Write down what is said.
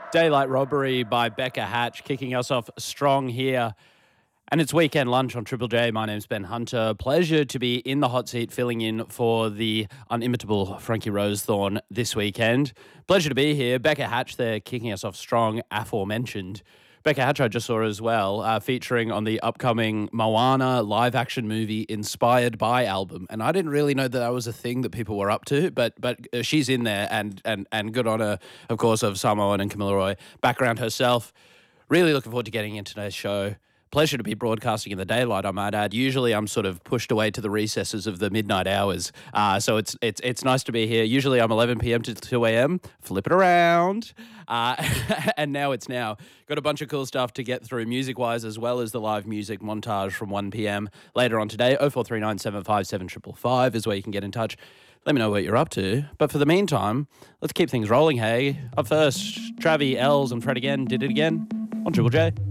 Daylight Robbery by Becca Hatch kicking us off strong here. And it's weekend lunch on Triple J. My name's Ben Hunter. Pleasure to be in the hot seat filling in for the unimitable Frankie Rosethorn this weekend. Pleasure to be here. Becca Hatch there kicking us off strong, aforementioned. Becca Hatch I just saw as well, featuring on the upcoming Moana live-action movie Inspired By album. And I didn't really know that was a thing that people were up to, but she's in there and good on her, of course, of Samoan and Camilla Roy. Background herself. Really looking forward to getting into today's show. Pleasure to be broadcasting in the daylight, I might add. Usually I'm sort of pushed away to the recesses of the midnight hours. So it's nice to be here. Usually I'm 11 p.m. to 2 a.m. Flip it around. And now it's now. Got a bunch of cool stuff to get through music-wise, as well as the live music montage from 1 p.m. later on today. 0439 757 555 is where you can get in touch. Let me know what you're up to. But for the meantime, let's keep things rolling, hey. Up first, Travi, Els, and Fred again did it again on Triple J.